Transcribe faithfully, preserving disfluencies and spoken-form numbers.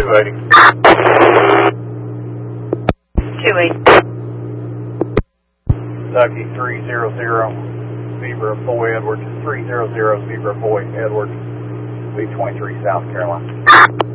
two eighty. two eighty. Kentucky three zero zero, Zebra Boy Edwards, three zero zero, Zebra Boy Edwards, B twenty-three, South Carolina.